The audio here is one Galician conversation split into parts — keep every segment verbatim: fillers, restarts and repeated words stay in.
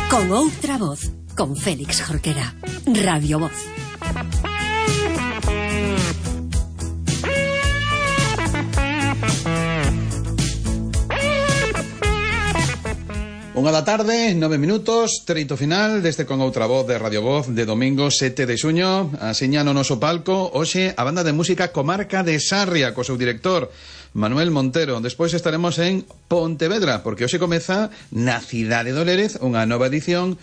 Con outra voz, con Félix Jorquera. Radio Voz. Unha da tarde, nove minutos, treito final deste Con outra voz de Radio Voz de domingo sete de xuño. Asiña no noso palco hoxe a banda de música Comarca de Sarria co seu director Manuel Montero. Despois estaremos en Pontevedra, porque hoxe comeza na cidade do Lérez unha nova edición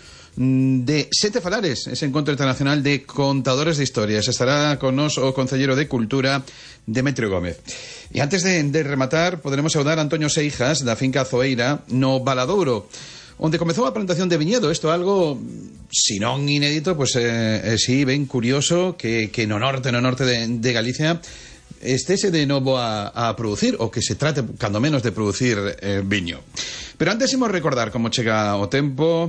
de Sete Falares, ese encontro internacional de contadores de historias. Estará con nos o Concelleiro de Cultura, Demetrio Gómez. E antes de, de rematar, poderemos saudar a Antonio Seijas da finca Zoeira no Valadouro, onde comezou a plantación de viñedo. Isto é algo, si non inédito, pois eh, eh, si ben curioso que, que no norte, no norte de, de Galicia estése de novo a, a producir, ou que se trate, cando menos, de producir eh, viño. Pero antes imos recordar como chega o tempo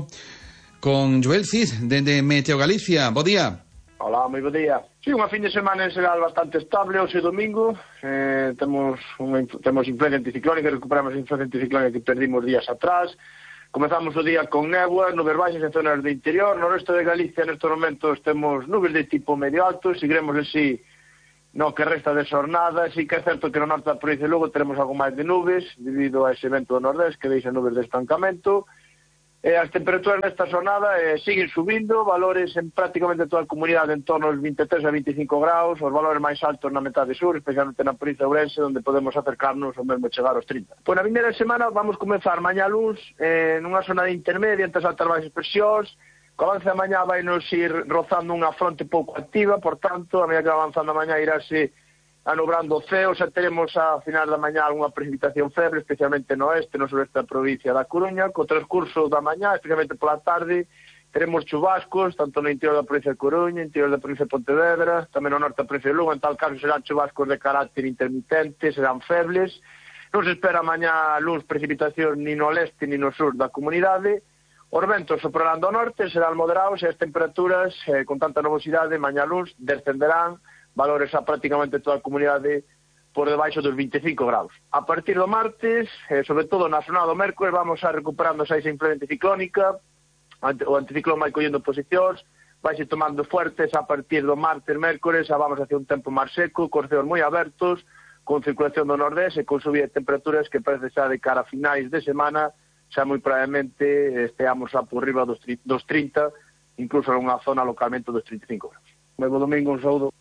con Joel Cid, dende Meteo Galicia. Bo día. Hola, moi bo día. Sí, unha fin de semana en xeral bastante estable, hoxe domingo. Eh, temos unha, temos influencia anticiclónica, recuperamos a influencia anticiclónica que perdimos días atrás. Comezamos o día con néboas, nubes baixas en zonas de interior. No resto de Galicia, nestes momentos, temos nubes de tipo medio alto. Seguiremos así no que resta de xornada. Sí que é certo que no norte da provincia de Lugo teremos algo máis de nubes, debido a ese vento do nordés que deixa nubes de estancamento. E as temperaturas nesta xornada eh, siguen subindo, valores en prácticamente toda a comunidade en torno aos vinte e tres a veinticinco graus, os valores máis altos na metade sur, especialmente na provincia de Ourense, onde podemos acercarnos ao mesmo chegar aos trinta. Pois na primeira semana vamos comenzar mañá luns eh, nunha zona de intermedia entre as altas e baixas presións. Co avance da mañá vai nos ir rozando unha fronte pouco activa, por tanto, a medida que va avanzando a mañá irase anobrando o ceo. Xa teremos a final da mañá algunha precipitación feble, especialmente no oeste, no sureste da provincia da Coruña. Co transcurso da mañá, especialmente pola tarde, teremos chubascos, tanto no interior da provincia de Coruña, interior da provincia de Pontevedra, tamén no norte da provincia de Lugo. En tal caso serán chubascos de carácter intermitente, serán febles. Non se espera mañá luz precipitación ni no leste ni no sur da comunidade. Os ventos soprarán do norte, serán moderados e as temperaturas, eh, con tanta nubosidade, mañá luz descenderán valores a prácticamente toda a comunidade por debaixo dos veinticinco graus. A partir do martes, eh, sobre todo na zona do mércores, vamos a recuperando esa influencia anticiclónica, o anticiclón vai collendo posicións, vai se tomando fuertes. A partir do martes, mércores, xa vamos hacia un tempo máis seco, cos ceos moi abertos, con circulación do nordés e con subida de temperaturas que parece xa de cara a finais de semana, xa moi probablemente esteamos a por riba dos trinta, incluso en unha zona localmente dos trinta e cinco graus. Moi bo domingo, un saúdo.